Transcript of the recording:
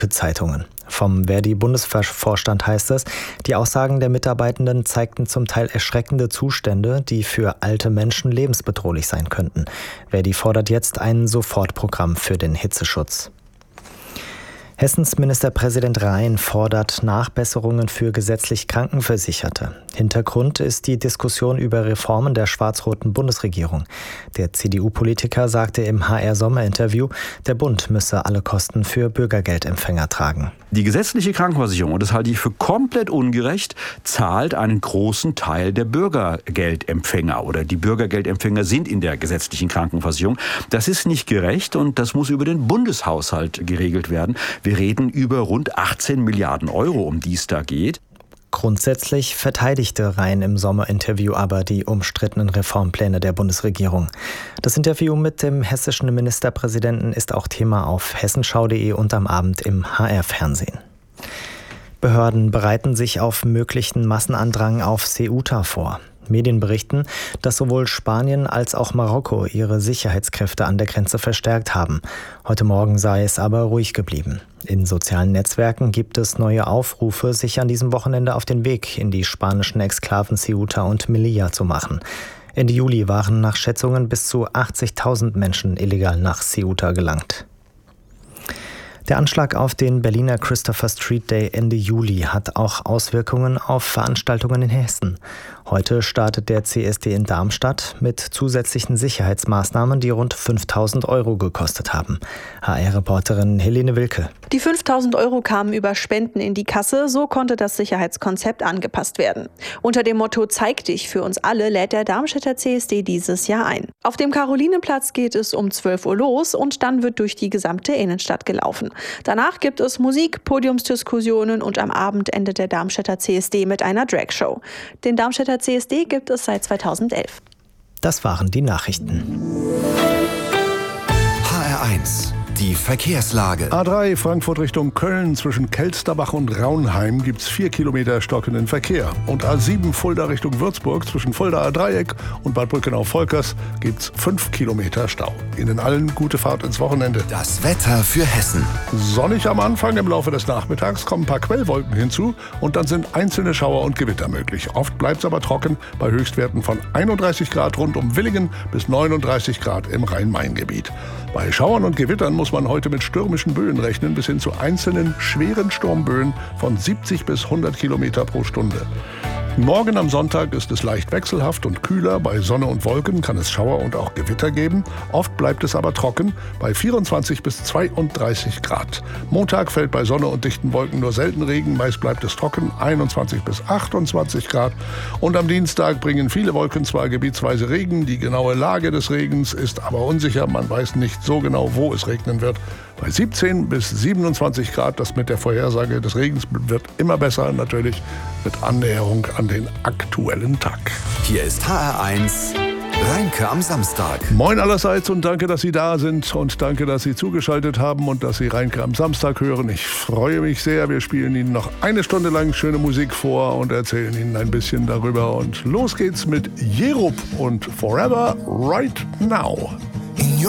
für Zeitungen. Vom Verdi-Bundesvorstand heißt es, die Aussagen der Mitarbeitenden zeigten zum Teil erschreckende Zustände, die für alte Menschen lebensbedrohlich sein könnten. Verdi fordert jetzt ein Sofortprogramm für den Hitzeschutz. Hessens Ministerpräsident Rhein fordert Nachbesserungen für gesetzlich Krankenversicherte. Hintergrund ist die Diskussion über Reformen der schwarz-roten Bundesregierung. Der CDU-Politiker sagte im HR-Sommerinterview, der Bund müsse alle Kosten für Bürgergeldempfänger tragen. Die gesetzliche Krankenversicherung, und das halte ich für komplett ungerecht, zahlt einen großen Teil der Bürgergeldempfänger oder die Bürgergeldempfänger sind in der gesetzlichen Krankenversicherung. Das ist nicht gerecht und das muss über den Bundeshaushalt geregelt werden. Wir reden über rund 18 Milliarden Euro, um die es da geht. Grundsätzlich verteidigte Rhein im Sommerinterview aber die umstrittenen Reformpläne der Bundesregierung. Das Interview mit dem hessischen Ministerpräsidenten ist auch Thema auf hessenschau.de und am Abend im HR-Fernsehen. Behörden bereiten sich auf möglichen Massenandrang auf Ceuta vor. Medien berichten, dass sowohl Spanien als auch Marokko ihre Sicherheitskräfte an der Grenze verstärkt haben. Heute Morgen sei es aber ruhig geblieben. In sozialen Netzwerken gibt es neue Aufrufe, sich an diesem Wochenende auf den Weg in die spanischen Exklaven Ceuta und Melilla zu machen. Ende Juli waren nach Schätzungen bis zu 80.000 Menschen illegal nach Ceuta gelangt. Der Anschlag auf den Berliner Christopher Street Day Ende Juli hat auch Auswirkungen auf Veranstaltungen in Hessen. Heute startet der CSD in Darmstadt mit zusätzlichen Sicherheitsmaßnahmen, die rund 5.000 Euro gekostet haben. HR-Reporterin Helene Wilke. Die 5.000 Euro kamen über Spenden in die Kasse, so konnte das Sicherheitskonzept angepasst werden. Unter dem Motto Zeig dich für uns alle lädt der Darmstädter CSD dieses Jahr ein. Auf dem Karolinenplatz geht es um 12 Uhr los und dann wird durch die gesamte Innenstadt gelaufen. Danach gibt es Musik, Podiumsdiskussionen und am Abend endet der Darmstädter CSD mit einer Dragshow. Den Darmstädter CSD gibt es seit 2011. Das waren die Nachrichten. HR1, die Verkehrslage. A3 Frankfurt Richtung Köln zwischen Kelsterbach und Raunheim gibt's 4 Kilometer stockenden Verkehr. Und A7 Fulda Richtung Würzburg zwischen Fuldaer Dreieck und Bad Brückenau-Volkers gibt's 5 Kilometer Stau. Ihnen allen gute Fahrt ins Wochenende. Das Wetter für Hessen. Sonnig am Anfang, im Laufe des Nachmittags kommen ein paar Quellwolken hinzu und dann sind einzelne Schauer und Gewitter möglich. Oft bleibt's aber trocken bei Höchstwerten von 31 Grad rund um Villingen bis 39 Grad im Rhein-Main-Gebiet. Bei Schauern und Gewittern muss man heute mit stürmischen Böen rechnen, bis hin zu einzelnen schweren Sturmböen von 70 bis 100 Kilometer pro Stunde. Morgen am Sonntag ist es leicht wechselhaft und kühler. Bei Sonne und Wolken kann es Schauer und auch Gewitter geben. Oft bleibt es aber trocken bei 24 bis 32 Grad. Montag fällt bei Sonne und dichten Wolken nur selten Regen. Meist bleibt es trocken, 21 bis 28 Grad. Und am Dienstag bringen viele Wolken zwar gebietsweise Regen. Die genaue Lage des Regens ist aber unsicher. Man weiß nicht so genau, wo es regnen wird. Bei 17 bis 27 Grad, das mit der Vorhersage des Regens wird immer besser, natürlich mit Annäherung an den aktuellen Tag. Hier ist HR1 Rheinke am Samstag. Moin allerseits und danke, dass Sie da sind und danke, dass Sie zugeschaltet haben und dass Sie Rheinke am Samstag hören. Ich freue mich sehr. Wir spielen Ihnen noch eine Stunde lang schöne Musik vor und erzählen Ihnen ein bisschen darüber. Und los geht's mit Jerup und Forever Right Now.